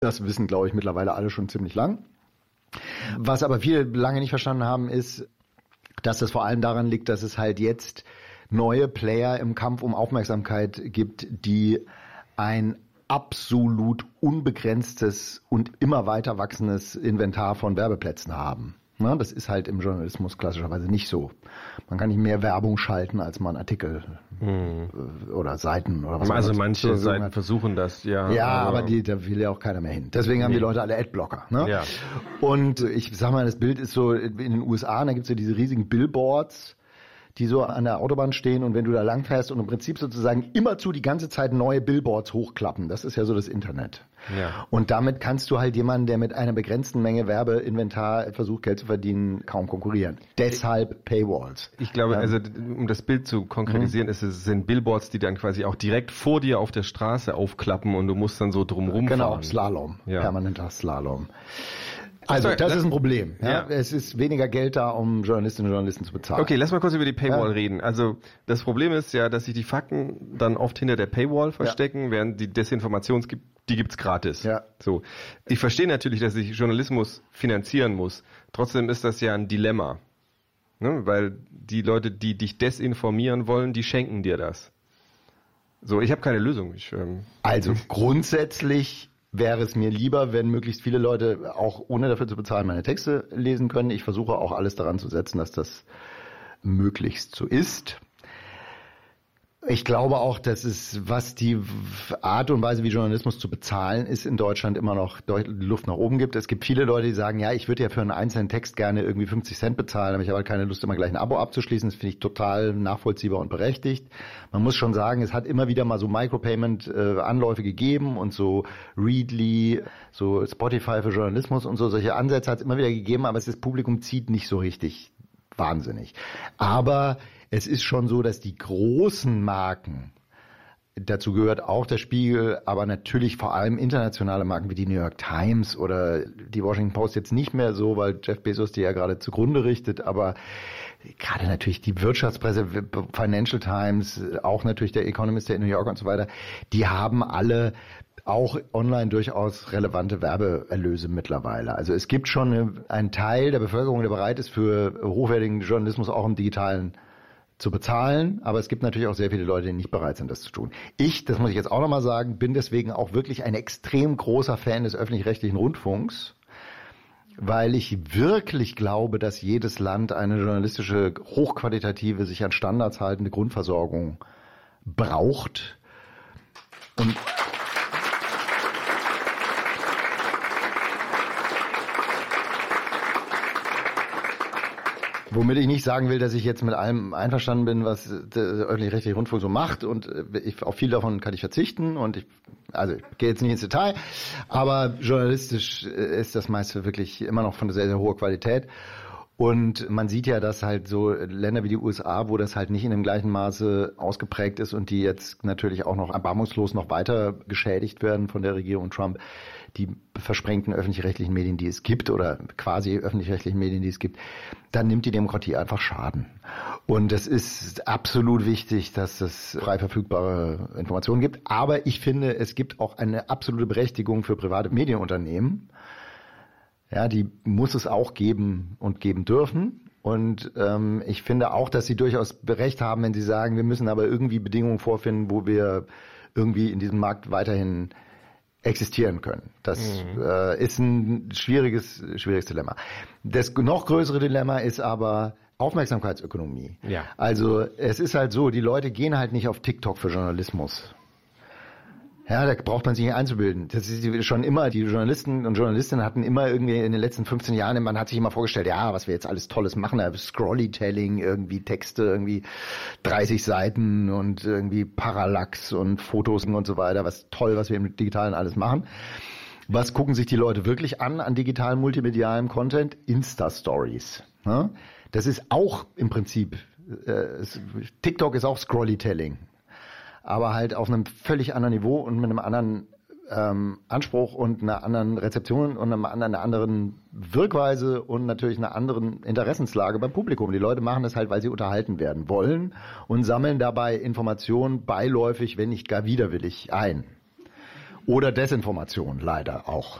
Das wissen, glaube ich, mittlerweile alle schon ziemlich lang. Was aber viele lange nicht verstanden haben, ist, dass das vor allem daran liegt, dass es halt jetzt neue Player im Kampf um Aufmerksamkeit gibt, die ein absolut unbegrenztes und immer weiter wachsendes Inventar von Werbeplätzen haben. Na, das ist halt im Journalismus klassischerweise nicht so. Man kann nicht mehr Werbung schalten, als man Artikel oder Seiten oder was auch immer. Also manche Seiten versuchen das, ja. Ja, aber da will ja auch keiner mehr hin. Deswegen haben die Leute alle Adblocker. Ne? Ja. Und ich sag mal, das Bild ist so in den USA, da gibt's ja diese riesigen Billboards, die so an der Autobahn stehen und wenn du da langfährst und im Prinzip sozusagen immerzu die ganze Zeit neue Billboards hochklappen. Das ist ja so das Internet. Ja. Und damit kannst du halt jemanden, der mit einer begrenzten Menge Werbeinventar versucht, Geld zu verdienen, kaum konkurrieren. Deshalb Paywalls. Ich glaube, also um das Bild zu konkretisieren, es sind Billboards, die dann quasi auch direkt vor dir auf der Straße aufklappen und du musst dann so drumrum fahren. Genau, Slalom, ja. Permanenter Slalom. Also, das ist ein Problem. Ja? Es ist weniger Geld da, um Journalistinnen und Journalisten zu bezahlen. Okay, lass mal kurz über die Paywall reden. Also, das Problem ist ja, dass sich die Fakten dann oft hinter der Paywall verstecken, während die Desinformation die gibt's gratis. Ja. So. Ich verstehe natürlich, dass sich Journalismus finanzieren muss. Trotzdem ist das ja ein Dilemma. Ne? Weil die Leute, die dich desinformieren wollen, die schenken dir das. So, ich habe keine Lösung. Also, grundsätzlich wäre es mir lieber, wenn möglichst viele Leute auch ohne dafür zu bezahlen meine Texte lesen können. Ich versuche auch alles daran zu setzen, dass das möglichst so ist. Ich glaube auch, dass es, was die Art und Weise, wie Journalismus zu bezahlen ist, in Deutschland immer noch deutlich Luft nach oben gibt. Es gibt viele Leute, die sagen, ja, ich würde ja für einen einzelnen Text gerne irgendwie 50 Cent bezahlen, aber ich habe halt keine Lust, immer gleich ein Abo abzuschließen. Das finde ich total nachvollziehbar und berechtigt. Man muss schon sagen, es hat immer wieder mal so Micropayment-Anläufe gegeben und so Readly, so Spotify für Journalismus und so. Solche Ansätze hat es immer wieder gegeben, aber das Publikum zieht nicht so richtig wahnsinnig. Aber es ist schon so, dass die großen Marken, dazu gehört auch der Spiegel, aber natürlich vor allem internationale Marken wie die New York Times oder die Washington Post jetzt nicht mehr so, weil Jeff Bezos die ja gerade zugrunde richtet, aber gerade natürlich die Wirtschaftspresse, Financial Times, auch natürlich der Economist, der in New York und so weiter, die haben alle auch online durchaus relevante Werbeerlöse mittlerweile. Also es gibt schon einen Teil der Bevölkerung, der bereit ist, für hochwertigen Journalismus auch im Digitalen zu bezahlen, aber es gibt natürlich auch sehr viele Leute, die nicht bereit sind, das zu tun. Ich, das muss ich jetzt auch nochmal sagen, bin deswegen auch wirklich ein extrem großer Fan des öffentlich-rechtlichen Rundfunks, weil ich wirklich glaube, dass jedes Land eine journalistische, hochqualitative, sich an Standards haltende Grundversorgung braucht. Und womit ich nicht sagen will, dass ich jetzt mit allem einverstanden bin, was der öffentlich-rechtliche Rundfunk so macht und auf viel davon kann ich verzichten und ich gehe jetzt nicht ins Detail, aber journalistisch ist das meiste wirklich immer noch von sehr, sehr hoher Qualität. Und man sieht ja, dass halt so Länder wie die USA, wo das halt nicht in dem gleichen Maße ausgeprägt ist und die jetzt natürlich auch noch erbarmungslos noch weiter geschädigt werden von der Regierung Trump, die versprengten öffentlich-rechtlichen Medien, die es gibt oder quasi öffentlich-rechtlichen Medien, die es gibt, dann nimmt die Demokratie einfach Schaden. Und es ist absolut wichtig, dass es frei verfügbare Informationen gibt. Aber ich finde, es gibt auch eine absolute Berechtigung für private Medienunternehmen. Ja, die muss es auch geben und geben dürfen. Und ich finde auch, dass sie durchaus Recht haben, wenn sie sagen, wir müssen aber irgendwie Bedingungen vorfinden, wo wir irgendwie in diesem Markt weiterhin existieren können. Das ist ein schwieriges Dilemma. Das noch größere Dilemma ist aber Aufmerksamkeitsökonomie. Ja. Also es ist halt so, die Leute gehen halt nicht auf TikTok für Journalismus. Ja, da braucht man sich nicht einzubilden. Das ist schon immer, die Journalisten und Journalistinnen hatten immer irgendwie in den letzten 15 Jahren, man hat sich immer vorgestellt, ja, was wir jetzt alles Tolles machen, Scrollytelling, irgendwie Texte, irgendwie 30 Seiten und irgendwie Parallax und Fotos und so weiter, was toll, was wir im Digitalen alles machen. Was gucken sich die Leute wirklich an digitalem, multimedialem Content? Insta-Stories. Ja? Das ist auch im Prinzip, TikTok ist auch Scrollytelling. Aber halt auf einem völlig anderen Niveau und mit einem anderen Anspruch und einer anderen Rezeption und einer anderen Wirkweise und natürlich einer anderen Interessenslage beim Publikum. Die Leute machen das halt, weil sie unterhalten werden wollen und sammeln dabei Informationen beiläufig, wenn nicht gar widerwillig ein. Oder Desinformation leider auch.